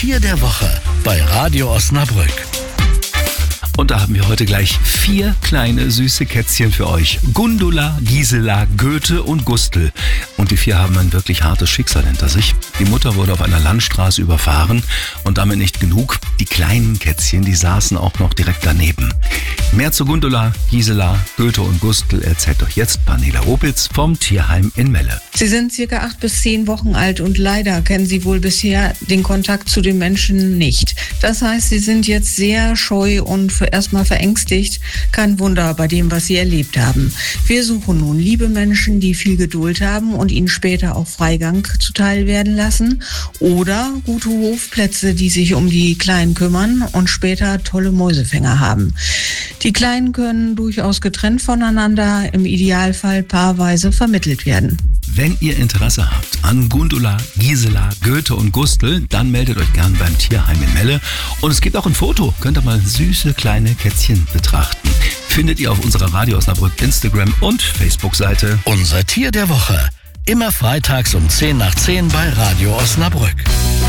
Tier der Woche bei Radio Osnabrück. Und da haben wir heute gleich 4 kleine süße Kätzchen für euch. Gundula, Gisela, Goethe und Gustl. Und die 4 haben ein wirklich hartes Schicksal hinter sich. Die Mutter wurde auf einer Landstraße überfahren und damit nicht genug. Die kleinen Kätzchen, die saßen auch noch direkt daneben. Mehr zu Gundula, Gisela, Goethe und Gustl erzählt euch jetzt Pernilla Opitz vom Tierheim in Melle. Sie sind circa 8 bis 10 Wochen alt und leider kennen sie wohl bisher den Kontakt zu den Menschen nicht. Das heißt, sie sind jetzt sehr scheu und erstmal verängstigt. Kein Wunder bei dem, was sie erlebt haben. Wir suchen nun liebe Menschen, die viel Geduld haben und ihnen später auch Freigang zuteil werden lassen. Oder gute Hofplätze, die sich um die Kleinen kümmern und später tolle Mäusefänger haben. Die Kleinen können durchaus getrennt voneinander, im Idealfall paarweise vermittelt werden. Wenn ihr Interesse habt an Gundula, Gisela, Goethe und Gustl, dann meldet euch gern beim Tierheim in Melle. Und es gibt auch ein Foto, könnt ihr mal süße kleine Kätzchen betrachten. Findet ihr auf unserer Radio Osnabrück Instagram und Facebook-Seite. Unser Tier der Woche. Immer freitags um 10 nach 10 bei Radio Osnabrück.